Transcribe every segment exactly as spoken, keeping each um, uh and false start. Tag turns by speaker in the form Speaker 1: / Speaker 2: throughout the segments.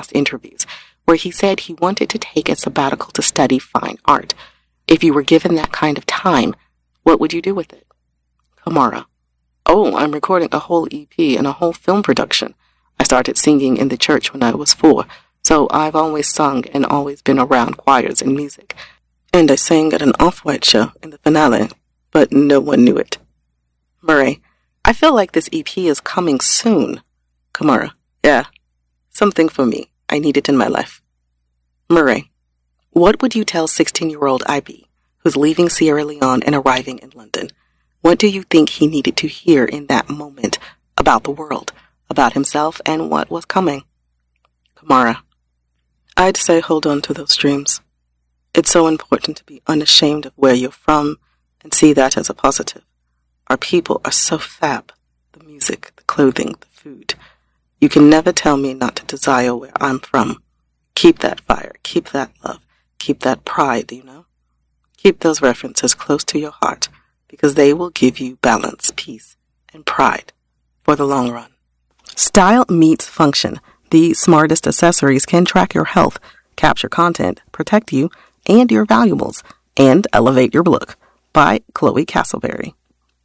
Speaker 1: past interviews where he said he wanted to take a sabbatical to study fine art. If you were given that kind of time, what would you do with it? Kamara: Oh, I'm recording a whole E P and a whole film production. I started singing in the church when I was four, so I've always sung and always been around choirs and music. And I sang at an Off-White show in the finale, but no one knew it. Murray: I feel like this E P is coming soon. Kamara: Yeah, something for me. I need it in my life. Murray: What would you tell sixteen-year-old Ibe, who's leaving Sierra Leone and arriving in London? What do you think he needed to hear in that moment about the world, about himself, and what was coming? Kamara: I'd say hold on to those dreams. It's so important to be unashamed of where you're from and see that as a positive. Our people are so fab. The music, the clothing, the food. You can never tell me not to desire where I'm from. Keep that fire, keep that love, keep that pride, you know? Keep those references close to your heart because they will give you balance, peace, and pride for the long run. Style meets function. The smartest accessories can track your health, capture content, protect you and your valuables, and elevate your look. By Chloe Castleberry.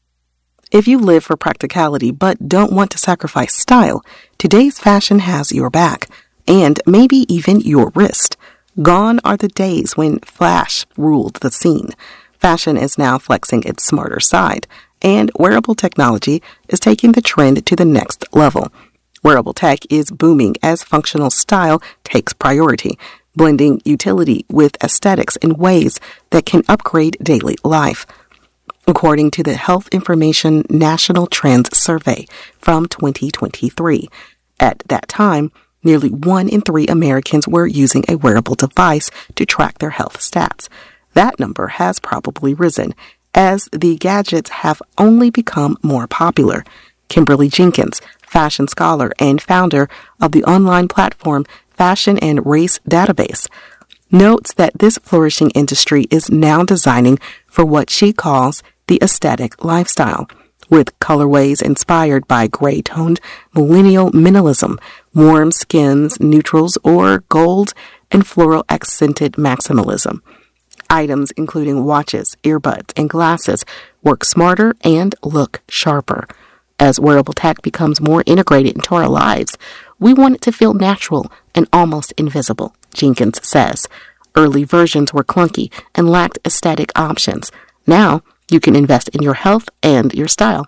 Speaker 1: If you live for practicality but don't want to sacrifice style, today's fashion has your back, and maybe even your wrist. Gone are the days when flash ruled the scene. Fashion is now flexing its smarter side, and wearable technology is taking the trend to the next level. Wearable tech is booming as functional style takes priority, blending utility with aesthetics in ways that can upgrade daily life. According to the Health Information National Trends Survey from twenty twenty-three, at that time, nearly one in three Americans were using a wearable device to track their health stats. That number has probably risen, as the gadgets have only become more popular. Kimberly Jenkins, fashion scholar and founder of the online platform Fashion and Race Database, notes that this flourishing industry is now designing for what she calls the aesthetic lifestyle, with colorways inspired by gray-toned millennial minimalism, warm skins, neutrals, or gold and floral-accented maximalism. Items including watches, earbuds, and glasses work smarter and look sharper. As wearable tech becomes more integrated into our lives, we want it to feel natural and almost invisible, Jenkins says. Early versions were clunky and lacked aesthetic options. Now, you can invest in your health and your style.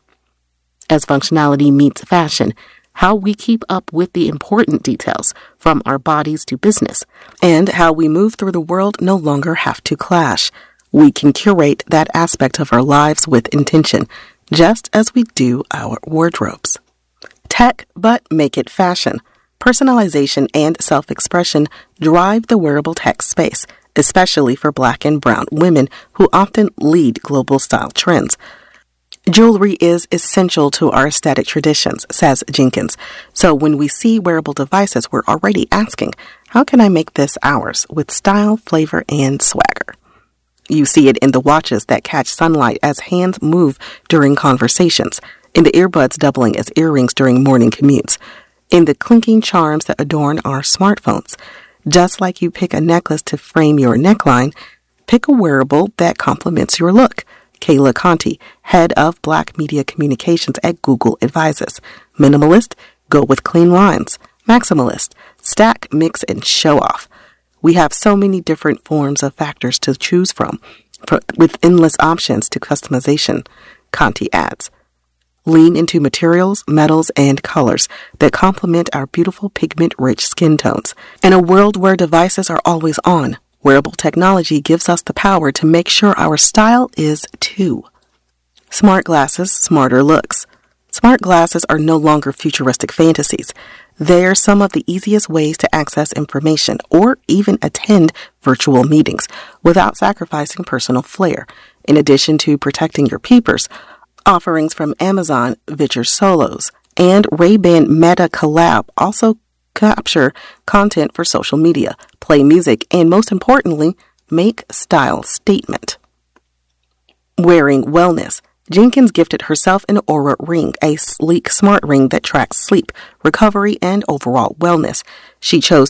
Speaker 1: As functionality meets fashion, how we keep up with the important details, from our bodies to business, and how we move through the world no longer have to clash. We can curate that aspect of our lives with intention, just as we do our wardrobes. Tech, but make it fashion. Personalization and self-expression drive the wearable tech space, especially for Black and brown women who often lead global style trends. Jewelry is essential to our aesthetic traditions, says Jenkins. So when we see wearable devices, we're already asking, how can I make this ours with style, flavor, and swagger? You see it in the watches that catch sunlight as hands move during conversations, in the earbuds doubling as earrings during morning commutes, in the clinking charms that adorn our smartphones. Just like you pick a necklace to frame your neckline, pick a wearable that complements your look. Kayla Conti, head of Black Media Communications at Google, advises. Minimalist, go with clean lines. Maximalist, stack, mix, and show off. We have so many different forms of factors to choose from, with endless options to customization, Conti adds. Lean into materials, metals, and colors that complement our beautiful pigment-rich skin tones. In a world where devices are always on, wearable technology gives us the power to make sure our style is too. Smart glasses, smarter looks. Smart glasses are no longer futuristic fantasies. They're some of the easiest ways to access information or even attend virtual meetings without sacrificing personal flair. In addition to protecting your peepers, offerings from Amazon, Vichar Solos, and Ray-Ban Meta Collab also capture content for social media, play music, and most importantly, make style statement. Wearing wellness. Jenkins gifted herself an Oura Ring, a sleek smart ring that tracks sleep, recovery, and overall wellness. She chose